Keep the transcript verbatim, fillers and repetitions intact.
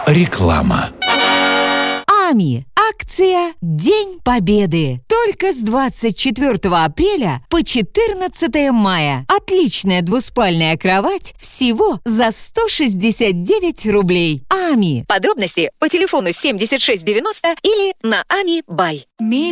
Реклама. АМИ. Акция «День Победы». Только с двадцать четвёртого апреля по четырнадцатое мая. Отличная двуспальная кровать всего за сто шестьдесят девять рублей. АМИ. Подробности по телефону семьдесят шесть девяносто или на ами бай.